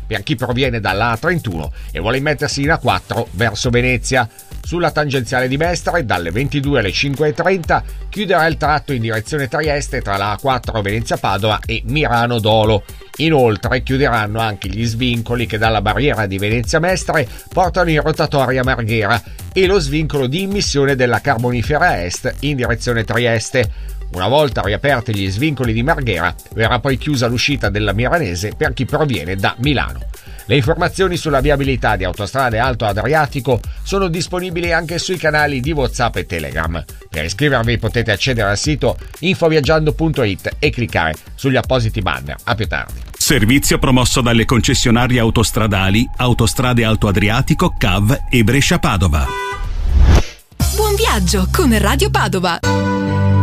per chi proviene dalla A31 e vuole mettersi in A4 verso Venezia. Sulla tangenziale di Mestre dalle 22 alle 5:30 chiuderà il tratto in direzione Trieste tra la A4 Venezia-Padova e Mirano-Dolo. Inoltre chiuderanno anche gli svincoli che dalla barriera di Venezia Mestre portano in rotatoria Marghera e lo svincolo di immissione della Carbonifera Est in direzione Trieste. Una volta riaperti gli svincoli di Marghera, verrà poi chiusa l'uscita della Milanese per chi proviene da Milano. Le informazioni sulla viabilità di Autostrade Alto Adriatico sono disponibili anche sui canali di WhatsApp e Telegram. Per iscrivervi potete accedere al sito infoviaggiando.it e cliccare sugli appositi banner. A più tardi. Servizio promosso dalle concessionarie autostradali Autostrade Alto Adriatico, CAV e Brescia Padova. Buon viaggio con Radio Padova.